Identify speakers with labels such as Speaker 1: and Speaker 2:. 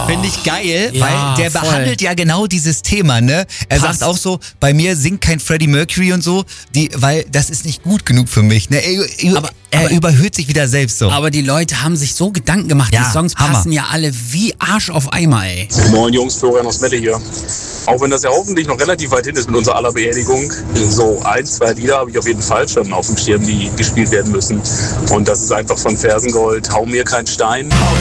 Speaker 1: Finde ich geil,
Speaker 2: Ja,
Speaker 1: weil der
Speaker 2: voll.
Speaker 1: behandelt ja genau dieses Thema, ne? Er
Speaker 2: Passt.
Speaker 1: sagt auch so, bei mir singt kein Freddie Mercury und so, weil das ist nicht gut genug für mich, ne? Er überhöht sich wieder selbst so.
Speaker 2: Aber die Leute haben sich so Gedanken gemacht,
Speaker 1: Ja,
Speaker 2: die Songs
Speaker 1: Hammer.
Speaker 2: passen ja alle wie Arsch auf Eimer, ey.
Speaker 3: Moin Jungs, Florian aus Melle hier. Auch wenn das ja hoffentlich noch relativ weit hin ist mit unserer aller Beerdigung, so 1, 2 Lieder habe ich auf jeden Fall schon auf dem Schirm, die gespielt werden müssen. Und das ist einfach von Fersengold, Hau mir kein Stein.